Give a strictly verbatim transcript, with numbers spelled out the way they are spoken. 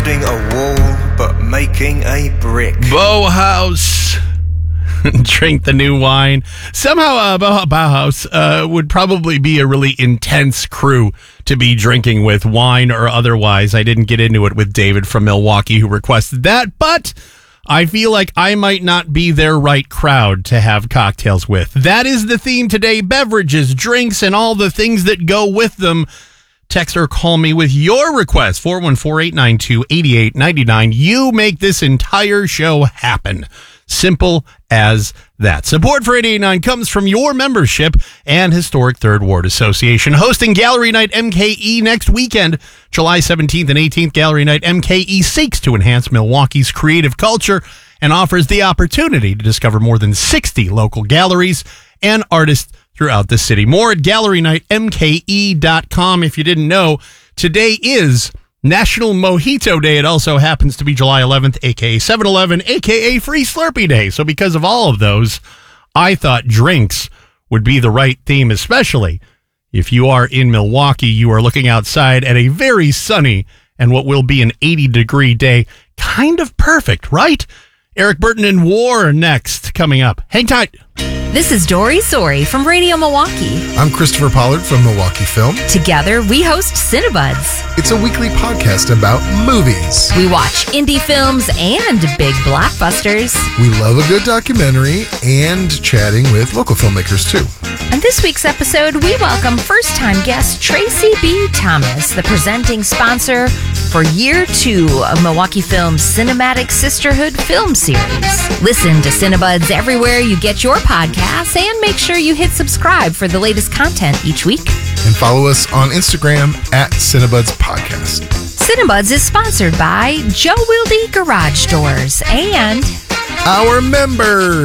building a wall, but making a brick. Bauhaus. Drink the new wine. Somehow uh, Bauhaus uh, would probably be a really intense crew to be drinking with, wine or otherwise. I didn't get into it with David from Milwaukee who requested that, but I feel like I might not be their right crowd to have cocktails with. That is the theme today: beverages, drinks, and all the things that go with them. Text or call me with your request, four one four, eight nine two, eight eight nine nine. You make this entire show happen. Simple as that. Support for eight eighty-nine comes from your membership and Historic Third Ward Association. Hosting Gallery Night M K E next weekend, July seventeenth and eighteenth. Gallery Night M K E seeks to enhance Milwaukee's creative culture and offers the opportunity to discover more than sixty local galleries and artists throughout the city. More at gallery night m k e dot com. If you didn't know, today is National Mojito Day. It also happens to be July eleventh, aka seven eleven, aka Free Slurpee Day. So because of all of those, I thought drinks would be the right theme, especially if you are in Milwaukee. You are looking outside at a very sunny and what will be an eighty degree day. Kind of perfect, right? Eric Burton and War next, coming up. Hang tight. This is Dory Sori from Radio Milwaukee. I'm Christopher Pollard from Milwaukee Film. Together, we host Cinebuds. It's a weekly podcast about movies. We watch indie films and big blockbusters. We love a good documentary and chatting with local filmmakers, too. On this week's episode, we welcome first-time guest Tracy B. Thomas, the presenting sponsor for year two of Milwaukee Film's Cinematic Sisterhood film series. Listen to Cinebuds everywhere you get your podcasts, and make sure you hit subscribe for the latest content each week. And follow us on Instagram at Cinebuds Podcast. Cinebuds is sponsored by Joe Wilde Garage Doors and our members.